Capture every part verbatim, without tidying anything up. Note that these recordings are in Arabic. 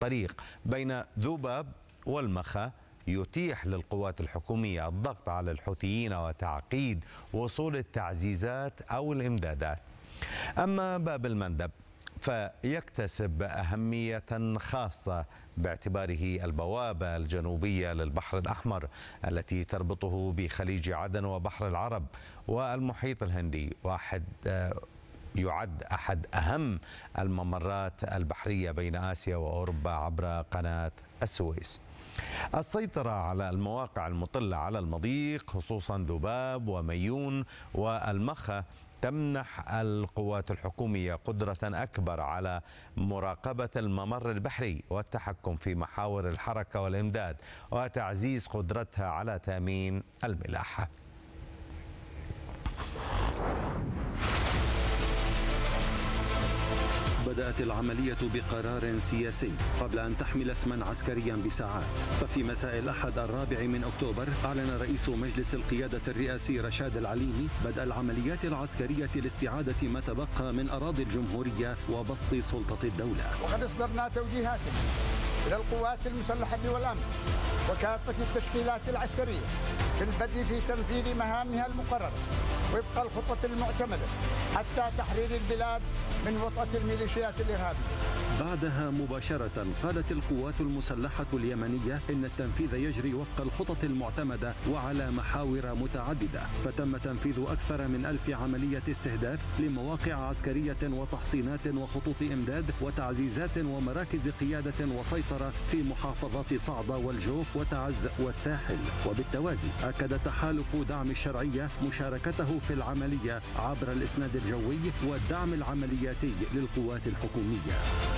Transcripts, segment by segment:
طريق بين ذوباب والمخا يتيح للقوات الحكومية الضغط على الحوثيين وتعقيد وصول التعزيزات أو الإمدادات. أما باب المندب فيكتسب أهمية خاصة باعتباره البوابة الجنوبية للبحر الأحمر التي تربطه بخليج عدن وبحر العرب والمحيط الهندي، واحد يعد أحد أهم الممرات البحرية بين آسيا وأوروبا عبر قناة السويس. السيطرة على المواقع المطلة على المضيق خصوصا ذباب وميون والمخا تمنح القوات الحكومية قدرة أكبر على مراقبة الممر البحري والتحكم في محاور الحركة والإمداد وتعزيز قدرتها على تأمين الملاحة. بدأت العملية بقرار سياسي قبل أن تحمل اسما عسكريا بساعات. ففي مساء الأحد الرابع من أكتوبر أعلن رئيس مجلس القيادة الرئاسي رشاد العليمي بدء العمليات العسكرية لاستعادة ما تبقى من أراضي الجمهورية وبسط سلطة الدولة. وقد أصدرنا توجيهات إلى القوات المسلحة والأمن وكافة التشكيلات العسكرية بالبدء في تنفيذ مهامها المقررة وفق الخطة المعتمدة حتى تحرير البلاد من وطأة الميليشيات الإرهابية. بعدها مباشرة قالت القوات المسلحة اليمنية إن التنفيذ يجري وفق الخطط المعتمدة وعلى محاور متعددة، فتم تنفيذ أكثر من ألف عملية استهداف لمواقع عسكرية وتحصينات وخطوط إمداد وتعزيزات ومراكز قيادة وسيطرة في محافظات صعدة والجوف وتعز والساحل. وبالتوازي أكد تحالف دعم الشرعية مشاركته في العملية عبر الإسناد الجوي والدعم العملياتي للقوات الحكومية.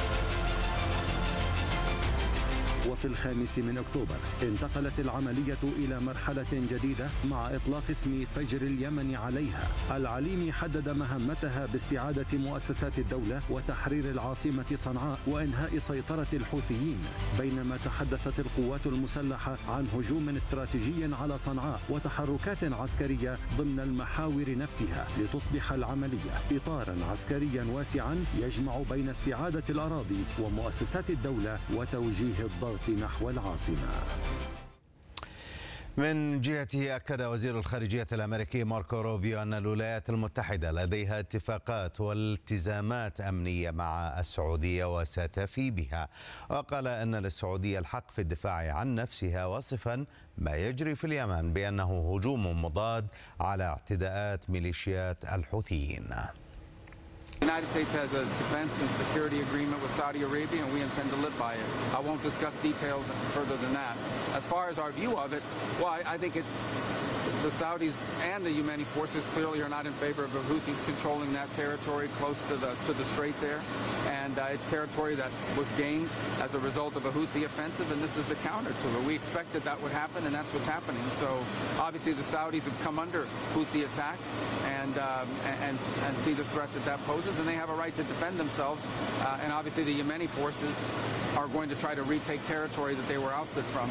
وفي الخامس من أكتوبر انتقلت العملية إلى مرحلة جديدة مع إطلاق اسم فجر اليمن عليها. العليمي حدد مهمتها باستعادة مؤسسات الدولة وتحرير العاصمة صنعاء وإنهاء سيطرة الحوثيين، بينما تحدثت القوات المسلحة عن هجوم استراتيجي على صنعاء وتحركات عسكرية ضمن المحاور نفسها لتصبح العملية إطارا عسكريا واسعا يجمع بين استعادة الأراضي ومؤسسات الدولة وتوجيه الضغط نحو العاصمة. من جهته أكد وزير الخارجية الأمريكي ماركو روبيو أن الولايات المتحدة لديها اتفاقات والتزامات أمنية مع السعودية وستفي بها، وقال أن للسعودية الحق في الدفاع عن نفسها، وصفا ما يجري في اليمن بأنه هجوم مضاد على اعتداءات ميليشيات الحوثيين. The United States has a defense and security agreement with Saudi Arabia, and we intend to live by it. I won't discuss details further than that. As far as our view of it, well, I, I think it's the Saudis and the Yemeni forces clearly are not in favor of the Houthis controlling that territory close to the to the strait there, and uh, it's territory that was gained as a result of a Houthi offensive, and this is the counter to it. We expected that would happen, and that's what's happening. So obviously the Saudis have come under Houthi attack and um, and and see the threat that that poses, and they have a right to defend themselves. Uh, and obviously the Yemeni forces are going to try to retake territory that they were ousted from.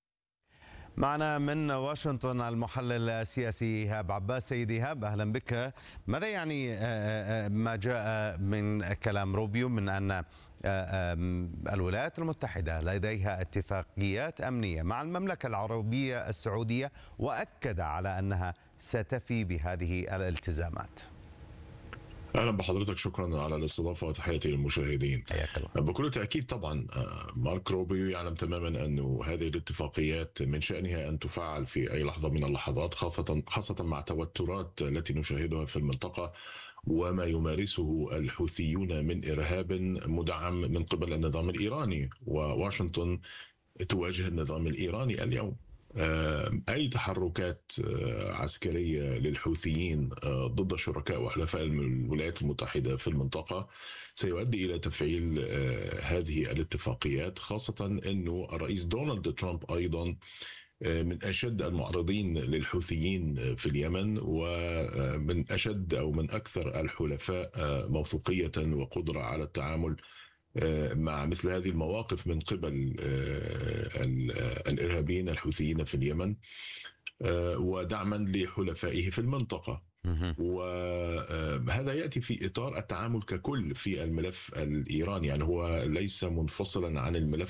معنا من واشنطن المحلل السياسي إيهاب عباس. سيدي إيهاب، أهلا بك. ماذا يعني ما جاء من كلام روبيو من أن الولايات المتحدة لديها اتفاقيات أمنية مع المملكة العربية السعودية، وأكد على أنها ستفي بهذه الالتزامات؟ اهلا بحضرتك، شكرا على الاستضافه وتحياتي للمشاهدين. بكل تاكيد طبعا مارك روبيو يعلم تماما انه هذه الاتفاقيات من شانها ان تفعل في اي لحظه من اللحظات، خاصه خاصه مع التوترات التي نشاهدها في المنطقه وما يمارسه الحوثيون من ارهاب مدعم من قبل النظام الايراني، وواشنطن تواجه النظام الايراني اليوم. أي تحركات عسكرية للحوثيين ضد شركاء وحلفاء الولايات المتحدة في المنطقة سيؤدي إلى تفعيل هذه الاتفاقيات، خاصة أنه الرئيس دونالد ترامب أيضا من أشد المعارضين للحوثيين في اليمن، ومن أشد أو من أكثر الحلفاء موثوقية وقدرة على التعامل مع مثل هذه المواقف من قبل الإرهابيين الحوثيين في اليمن ودعما لحلفائه في المنطقة. وهذا يأتي في إطار التعامل ككل في الملف الإيراني، يعني هو ليس منفصلا عن الملف